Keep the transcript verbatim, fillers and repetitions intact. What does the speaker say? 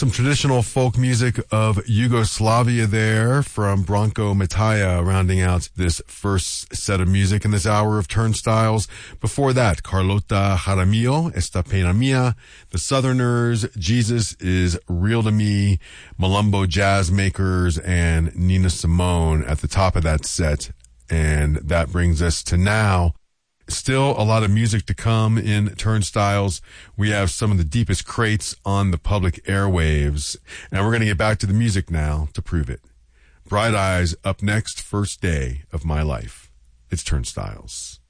Some traditional folk music of Yugoslavia there from Branko Metaja, rounding out this first set of music in this hour of Turnstiles. Before that, Carlota Jaramillo, Esta Pena Mia, The Southerners, Jesus is Real to Me, Malumbo Jazz Makers, and Nina Simone at the top of that set. And that brings us to now. Still a lot of music to come in Turnstiles. We have some of the deepest crates on the public airwaves. And we're going to get back to the music now to prove it. Bright Eyes up next, First Day of My Life. It's Turnstiles.